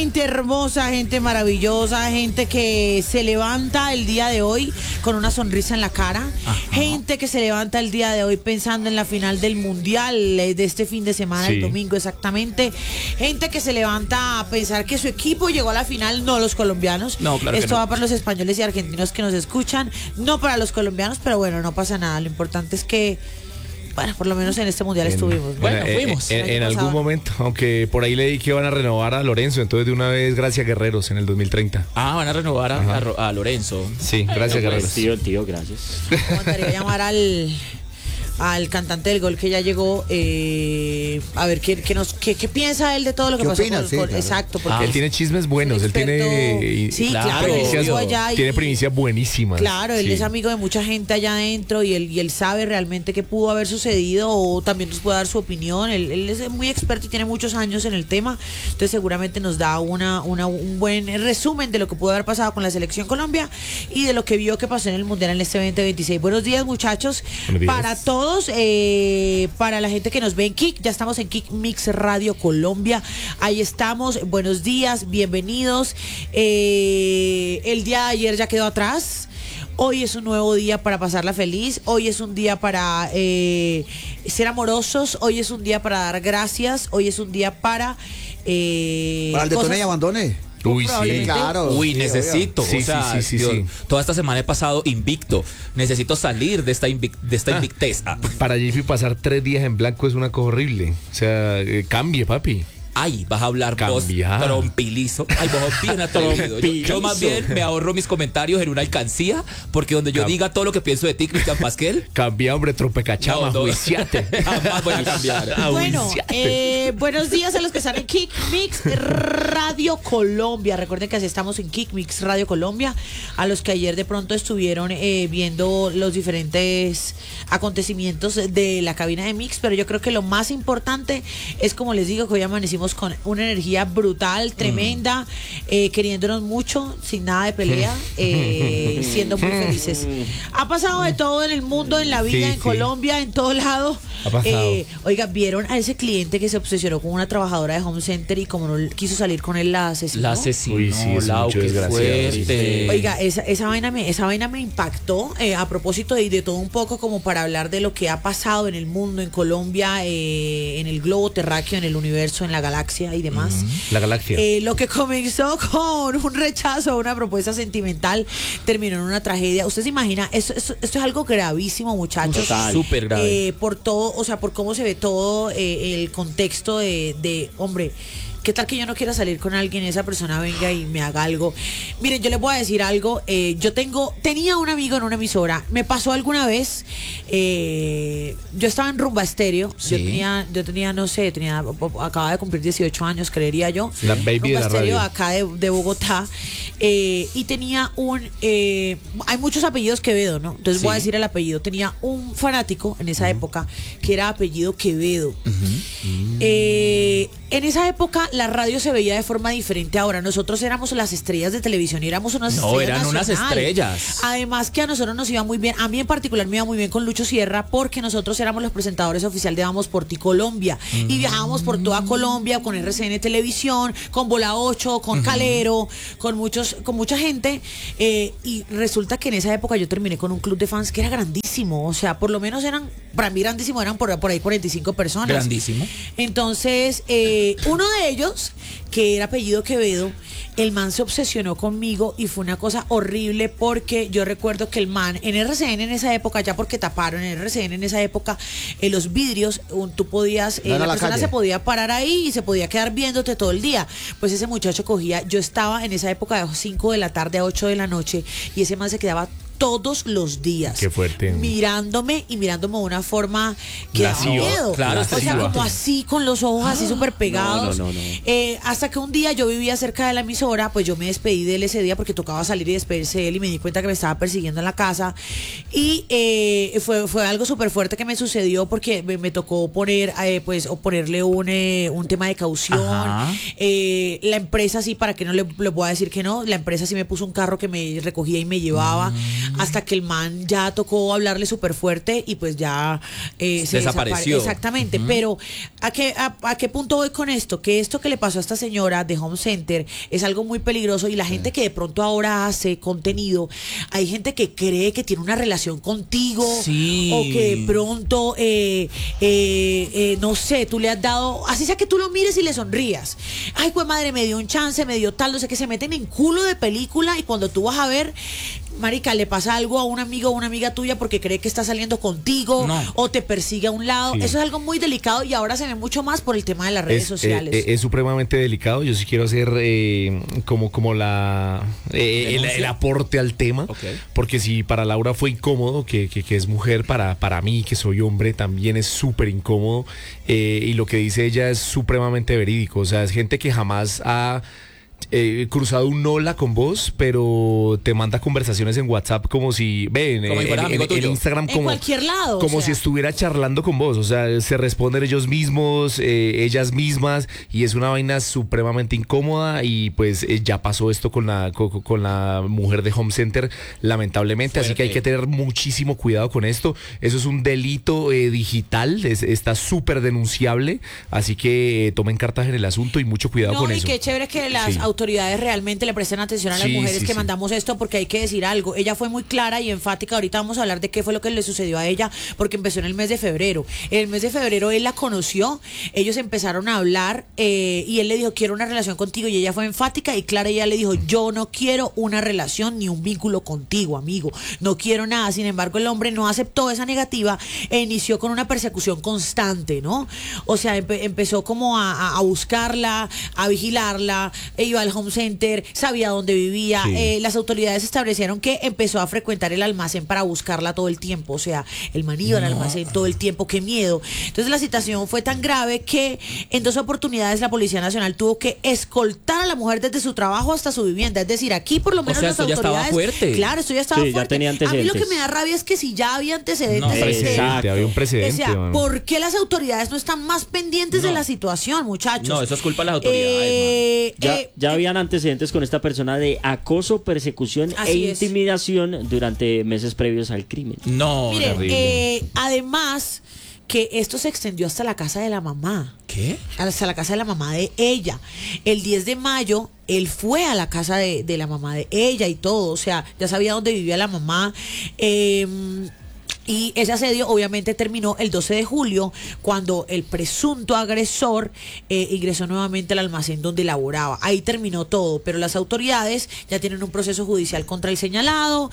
Gente hermosa, gente maravillosa, gente que se levanta el día de hoy con una sonrisa en la cara. Ajá. Gente que se levanta el día de hoy pensando en la final del Mundial de este fin de semana, el domingo exactamente. Gente que se levanta a pensar que su equipo llegó a la final, no los colombianos. No, claro. Esto va para los españoles y argentinos que nos escuchan, no para los colombianos, pero bueno, no pasa nada. Lo importante es que, bueno, por lo menos en este mundial estuvimos. Bueno, fuimos. En algún momento, aunque por ahí leí que van a renovar a Lorenzo, entonces de una vez, gracias Guerreros en el 2030. Ah, van a renovar a Lorenzo. Sí, gracias Guerreros. El tío, gracias. Me gustaría llamar al cantante del gol que ya llegó, a ver qué piensa él de todo lo que pasó. Opina? Sí, claro. Exacto, porque él tiene chismes buenos, él tiene tiene primicias buenísimas. Claro, él es amigo de mucha gente allá adentro y él sabe realmente qué pudo haber sucedido, o también nos puede dar su opinión. Él es muy experto y tiene muchos años en el tema, entonces seguramente nos da un buen resumen de lo que pudo haber pasado con la selección Colombia y de lo que vio que pasó en el Mundial en este 2026. Buenos días, muchachos. Buenos días. Para todos, para la gente que nos ve en Kick, ya estamos en Kick Mix Radio Colombia, ahí estamos. Buenos días, bienvenidos. El día de ayer ya quedó atrás. Hoy es un nuevo día para pasarla feliz. Hoy es un día para ser amorosos. Hoy es un día para dar gracias. Hoy es un día para el detone y abandone. Uy, sí, claro. Uy, necesito. Sí, o sea, sí. Toda esta semana he pasado invicto. Necesito salir de esta invictez. Para Jiffy pasar 3 días en blanco es una cosa horrible. O sea, cambie, papi. Ay, vas a hablar vos trompilizo. Ay, vos bien atrevido. Yo más bien me ahorro mis comentarios en una alcancía, porque donde yo diga todo lo que pienso de ti, Cristian Pasquel. Cambia, hombre, trompecachama, juiciate. Jamás voy a cambiar. Bueno, buenos días a los que están en Kick Mix Radio Colombia. Recuerden que así estamos en Kick Mix Radio Colombia. A los que ayer de pronto estuvieron viendo los diferentes acontecimientos de la cabina de Mix, pero yo creo que lo más importante es, como les digo, que hoy amanecimos con una energía brutal, tremenda, queriéndonos mucho, sin nada de pelea, siendo muy felices. Ha pasado de todo en el mundo, en la vida, en Colombia, en todo lado. Ha pasado. Oiga, ¿vieron a ese cliente que se obsesionó con una trabajadora de Home Center y como no quiso salir con él, la asesinó? La asesinó. Uy, sí, es Lau, mucho qué desgraciado. fuerte. Oiga, esa vaina me impactó, a propósito de todo un poco, como para hablar de lo que ha pasado en el mundo, en Colombia, en el globo terráqueo, en el universo, en la galaxia y demás. La galaxia. Lo que comenzó con un rechazo a una propuesta sentimental terminó en una tragedia. ¿Usted se imagina? Esto es algo gravísimo, muchachos. Súper grave. Por todo, o sea, por cómo se ve todo el contexto de hombre. ¿Qué tal que yo no quiera salir con alguien y esa persona venga y me haga algo? Miren, yo les voy a decir algo. Tenía un amigo en una emisora. Me pasó alguna vez. Yo estaba en Rumba Estéreo. Sí. Yo tenía, no sé, acababa de cumplir 18 años, creería yo. La baby Rumba de la Estéreo, radio. acá de Bogotá. Y tenía hay muchos apellidos Quevedo, ¿no? Entonces voy a decir el apellido. Tenía un fanático en esa época que era apellido Quevedo. En esa época la radio se veía de forma diferente. Ahora nosotros éramos las estrellas de televisión y éramos unas estrellas. No, eran unas nacional. estrellas. Además que a nosotros nos iba muy bien, a mí en particular me iba muy bien con Lucho Sierra, porque nosotros éramos los presentadores oficiales de Vamos por Ti Colombia y viajábamos por toda Colombia con RCN Televisión, con Bola 8, con Calero, con mucha gente, y resulta que en esa época yo terminé con un club de fans que era grandísimo. O sea, por lo menos para mí grandísimo, eran por ahí 45 personas. Grandísimo. Entonces, uno de ellos, que era apellido Quevedo, el man se obsesionó conmigo y fue una cosa horrible, porque yo recuerdo que el man en RCN en esa época, ya porque taparon en RCN en esa época los vidrios, tú podías, la persona se podía parar ahí y se podía quedar viéndote todo el día. Pues ese muchacho yo estaba en esa época de 5 de la tarde a 8 de la noche y ese man se quedaba todos los días. Qué fuerte. Mirándome de una forma que da Lasciva, miedo. claro, o sea, como así, con los ojos así súper pegados. No. Hasta que un día yo vivía cerca de la emisora, pues yo me despedí de él ese día porque tocaba salir y despedirse de él, y me di cuenta que me estaba persiguiendo en la casa. Y fue algo súper fuerte que me sucedió, porque me tocó ponerle un tema de caución. La empresa sí, para que no le voy a decir que no, la empresa sí me puso un carro que me recogía y me llevaba. hasta que el man ya tocó hablarle súper fuerte y pues ya se desapareció. Exactamente, pero ¿a qué punto voy con esto? Que esto que le pasó a esta señora de Home Center es algo muy peligroso y la gente que de pronto ahora hace contenido, hay gente que cree que tiene una relación contigo o que de pronto, no sé, tú le has dado, así sea que tú lo mires y le sonrías. Ay, pues madre, me dio un chance, me dio tal, no sé qué, se meten en culo de película y cuando tú vas a ver, marica, le pasa algo a un amigo o una amiga tuya porque cree que está saliendo contigo o te persigue a un lado. Sí. Eso es algo muy delicado y ahora se ve mucho más por el tema de las redes sociales. Es supremamente delicado. Yo sí quiero hacer como el aporte al tema, porque si para Laura fue incómodo, que es mujer, para mí, que soy hombre, también es súper incómodo. Y lo que dice ella es supremamente verídico. O sea, es gente que jamás ha cruzado un hola con vos, pero te manda conversaciones en WhatsApp como si en Instagram como, en cualquier lado, como si estuviera charlando con vos. O sea, se responden ellos mismos, ellas mismas, y es una vaina supremamente incómoda. Y pues ya pasó esto con la mujer de Home Center, lamentablemente. Fuerte. Así que hay que tener muchísimo cuidado con esto. Eso es un delito digital, está súper denunciable, así que tomen cartas en el asunto y mucho cuidado con eso. Y qué chévere que las autoridades realmente le presten atención a las mujeres que mandamos esto, porque hay que decir algo. Ella fue muy clara y enfática. Ahorita vamos a hablar de qué fue lo que le sucedió a ella, porque empezó en el mes de febrero. En el mes de febrero él la conoció, ellos empezaron a hablar y él le dijo, quiero una relación contigo, y ella fue enfática y clara. Ella le dijo, yo no quiero una relación ni un vínculo contigo, amigo, no quiero nada. Sin embargo, el hombre no aceptó esa negativa e inició con una persecución constante, ¿no? O sea, empezó como a buscarla, a vigilarla, iba al Home Center, sabía dónde vivía. Las autoridades establecieron que empezó a frecuentar el almacén para buscarla todo el tiempo. O sea, el man iba al almacén todo el tiempo. Qué miedo. Entonces la situación fue tan grave que en 2 oportunidades la Policía Nacional tuvo que escoltar a la mujer desde su trabajo hasta su vivienda. Es decir, aquí por lo menos las autoridades, ya estaba fuerte. Claro, esto ya estaba fuerte. Ya tenía antecedentes. A mí lo que me da rabia es que si ya había antecedentes, había un precedente. O sea, ¿por qué las autoridades no están más pendientes de la situación, muchachos? No, eso es culpa de las autoridades. Ya habían antecedentes con esta persona de acoso, persecución intimidación durante meses previos al crimen. Miren, además que esto se extendió hasta la casa de la mamá. ¿Qué? Hasta la casa de la mamá de ella. El 10 de mayo él fue a la casa de la mamá de ella y todo. O sea, ya sabía dónde vivía la mamá. Y ese asedio obviamente terminó el 12 de julio cuando el presunto agresor ingresó nuevamente al almacén donde laboraba. Ahí terminó todo, pero las autoridades ya tienen un proceso judicial contra el señalado.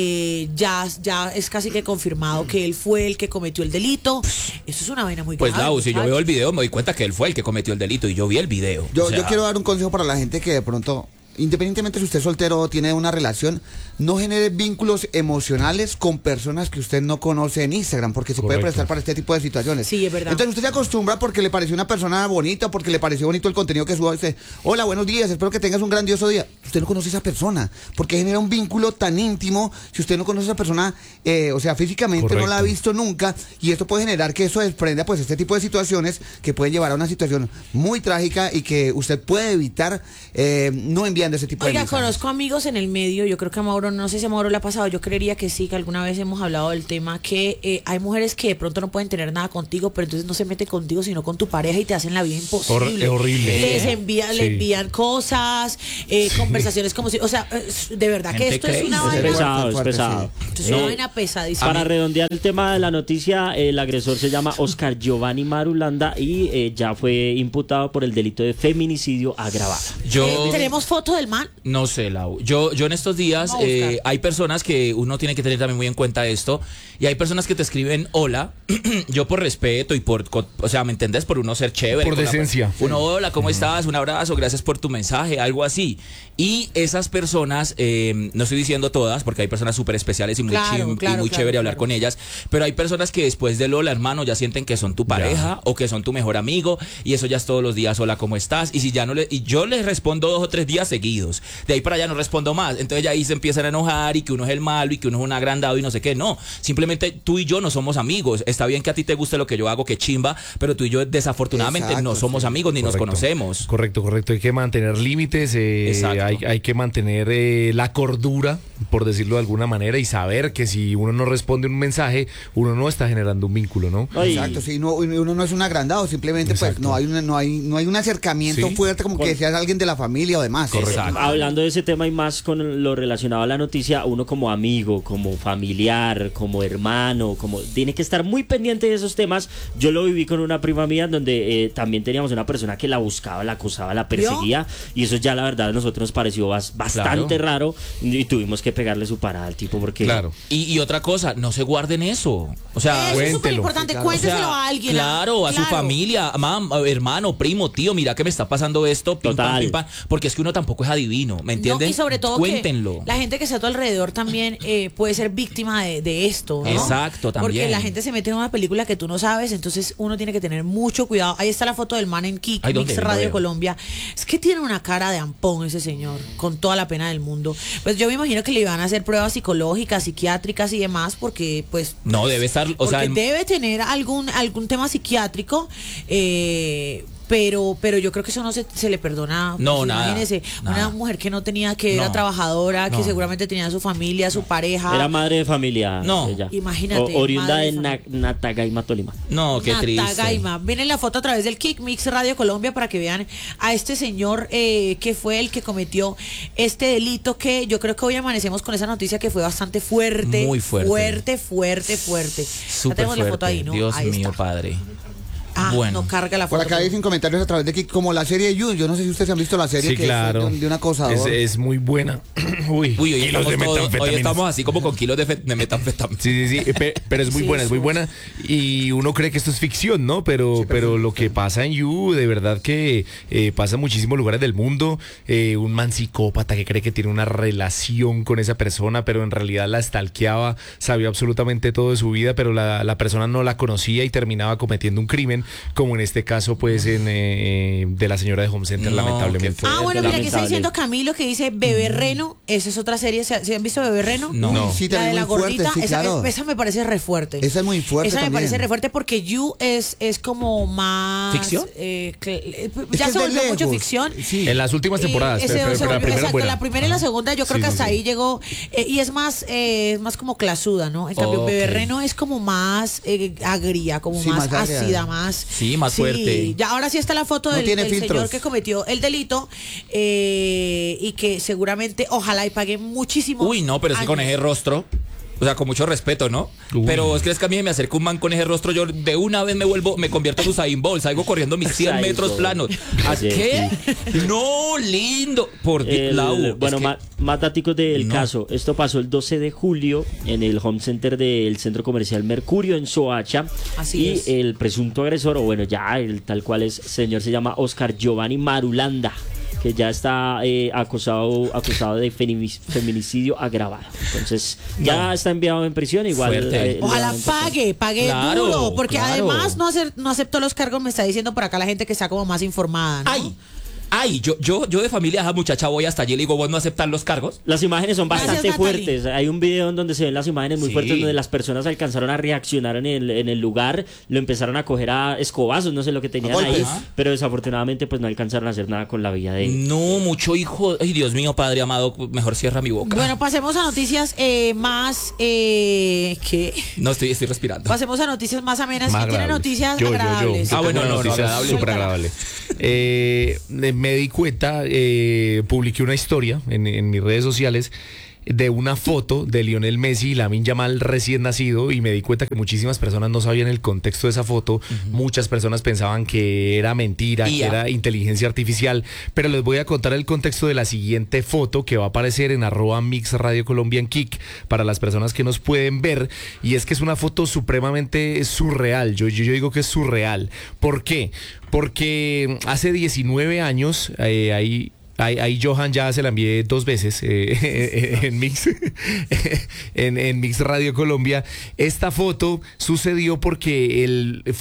Ya es casi que confirmado que él fue el que cometió el delito. Eso es una vaina muy grave. Pues Lau, si yo veo el video me doy cuenta que él fue el que cometió el delito y yo vi el video. Yo quiero dar un consejo para la gente que de pronto, independientemente si usted es soltero o tiene una relación, no genere vínculos emocionales con personas que usted no conoce en Instagram, porque se puede prestar para este tipo de situaciones. Sí, es verdad. Entonces usted se acostumbra porque le pareció una persona bonita, porque le pareció bonito el contenido que suba. Usted, hola, buenos días, espero que tengas un grandioso día. Usted no conoce a esa persona, porque genera un vínculo tan íntimo si usted no conoce a esa persona, o sea, físicamente no la ha visto nunca, y esto puede generar que eso desprenda pues este tipo de situaciones que pueden llevar a una situación muy trágica y que usted puede evitar no enviando ese tipo de mensajes. Conozco amigos en el medio, yo creo que a Mauro, no sé si a Mauro le ha pasado, yo creería que sí, que alguna vez hemos hablado del tema, que hay mujeres que de pronto no pueden tener nada contigo, pero entonces no se meten contigo, sino con tu pareja y te hacen la vida imposible. Horrible. Le envían cosas, conversaciones como si, o sea, de verdad que esto es una vaina. Es pesado. Es una vaina pesadísima. Para redondear el tema de la noticia, el agresor se llama Oscar Giovanni Marulanda y ya fue imputado por el delito de feminicidio agravado. ¿Tenemos foto del man? No sé, Lau. Yo en estos días hay personas que uno tiene que tener también muy en cuenta esto, y hay personas que te escriben hola, yo por respeto y o sea, ¿me entendés? Por uno ser chévere. Por decencia. Uno, hola, ¿cómo estás? Un abrazo, gracias por tu mensaje, algo así. Y esas personas, no estoy diciendo todas, porque hay personas súper especiales y muy chévere hablar con ellas, pero hay personas que después del hola, hermano, ya sienten que son tu pareja o que son tu mejor amigo, y eso ya es todos los días, hola, ¿cómo estás? Y si ya no y yo les respondo 2 o 3 días seguidos, de ahí para allá no respondo más, entonces ya ahí se empiezan a enojar y que uno es el malo y que uno es un agrandado y no sé qué. No, simplemente tú y yo no somos amigos. Está bien que a ti te guste lo que yo hago, que chimba, pero tú y yo desafortunadamente no somos amigos ni nos conocemos. Correcto, hay que mantener límites, hay que mantener la cordura, por decirlo de alguna manera, y saber que si uno no responde un mensaje, uno no está generando un vínculo, ¿no? Exacto, sí, uno no es un agrandado, simplemente pues no hay un acercamiento fuerte como que seas alguien de la familia o demás. Correcto. Hablando de ese tema y más con lo relacionado a la noticia, uno como amigo, como familiar, como hermano, tiene que estar muy pendiente de esos temas. Yo lo viví con una prima mía donde también teníamos una persona que la buscaba, la acosaba, la perseguía, y eso ya la verdad a nosotros nos pareció bastante raro y tuvimos que pegarle su parada al tipo porque... Claro. Y otra cosa, no se guarden eso. O sea, eso es súper importante, cuénteselo a alguien. Claro, a su familia, hermano, primo, tío, mira que me está pasando esto, pim, pam, porque es que uno tampoco es adivino, ¿me entienden? Y sobre todo cuéntenlo. Que la gente que está a tu alrededor también puede ser víctima de esto, ¿no? Exacto, también. Porque la gente se mete en una película que tú no sabes, entonces uno tiene que tener mucho cuidado. Ahí está la foto del man en Kick Mix Radio Colombia. Es que tiene una cara de ampón ese señor, con toda la pena del mundo. Pues yo me imagino que le iban a hacer pruebas psicológicas, psiquiátricas y demás, porque pues... No, debe estar... debe tener algún tema psiquiátrico, pero yo creo que eso no se le perdona. No, pues, nada. Imagínese, una mujer que era trabajadora, que seguramente tenía su familia, su pareja. Era madre de familia. No. Ella. Imagínate. Oriunda de Natagaima, Tolima. No, qué triste. Natagaima. Viene la foto a través del Kick Mix Radio Colombia para que vean a este señor que fue el que cometió este delito, que yo creo que hoy amanecemos con esa noticia que fue bastante fuerte. Muy fuerte. Fuerte. Súper tenemos fuerte. La foto ahí, ¿no? Dios ahí mío, está. Padre. Bueno. No carga la foto. Por acá dicen comentarios a través de que como la serie You, yo no sé si ustedes han visto la serie, sí, que claro. es de un acosador. Es muy buena. Hoy estamos así como con kilos de metanfetamina. Sí, pero es muy buena, es muy buena. Y uno cree que esto es ficción, ¿no? Pero lo que pasa en You, de verdad que pasa en muchísimos lugares del mundo. Un man psicópata que cree que tiene una relación con esa persona, pero en realidad la stalkeaba, sabía absolutamente todo de su vida, pero la persona no la conocía y terminaba cometiendo un crimen, como en este caso, pues, de la señora de Home Center, lamentablemente. Bueno, mira, aquí está diciendo Camilo que dice Bebé Reno. Esa es otra serie. ¿Se han visto Bebé Reno? No. Sí, la de la gordita. Fuerte, sí, claro. Esa me parece re fuerte. Esa es muy fuerte. Esa también. me parece re fuerte porque You es como más... ¿Ficción? Ya se volvió mucho ficción. Sí. En las últimas temporadas. La primera y la segunda yo creo que hasta ahí llegó. Y es más como clasuda, ¿no? En cambio, Bebé Reno es como más agria, como más ácida, más... Sí, más fuerte. Ya ahora sí está la foto del señor que cometió el delito y que seguramente, ojalá y pague muchísimo. Uy, no, pero es que con ese rostro... O sea, con mucho respeto, ¿no? Pero ¿vos crees que a mí me acerca un man con ese rostro? Yo de una vez me convierto en Usain Bolt, salgo corriendo mis 100 metros planos. ¿A qué? No, lindo. Por Lau. Bueno, más datos del caso. Esto pasó el 12 de julio en el Home Center del Centro Comercial Mercurio en Soacha. Así es. El presunto agresor, o bueno, ya el tal cual es, señor, se llama Oscar Giovanni Marulanda, que ya está acusado de feminicidio agravado. Entonces, ya está enviado en prisión. Igual. Ojalá pague duro, porque además no aceptó los cargos. Me está diciendo por acá la gente que está como más informada, ¿no? Yo de familia a esa muchacha voy hasta allí y le digo, ¿vos no aceptar los cargos? Las imágenes son bastante Gracias, fuertes. Hay un video en donde se ven las imágenes muy fuertes, donde las personas alcanzaron a reaccionar en el lugar, lo empezaron a coger a escobazos, no sé lo que tenían ahí, pero desafortunadamente pues no alcanzaron a hacer nada con la vida de él. No, mucho hijo. Ay, Dios mío, Padre amado, mejor cierra mi boca. Bueno, pasemos a noticias más... ¿qué? No, estoy respirando. Pasemos a noticias más amenas. ¿Quién tiene noticias agradables? Bueno, noticias súper agradables. Me di cuenta, publiqué una historia en mis redes sociales de una foto de Lionel Messi y Lamine Yamal recién nacido, y me di cuenta que muchísimas personas no sabían el contexto de esa foto. Muchas personas pensaban que era mentira, que era inteligencia artificial, pero les voy a contar el contexto de la siguiente foto que va a aparecer en @Mix Radio Colombia en Kick para las personas que nos pueden ver, y es que es una foto supremamente surreal. Yo digo que es surreal. ¿Por qué? Porque hace 19 años Ahí Johan ya se la envié 2 veces en Mix en Mix Radio Colombia. Esta foto sucedió porque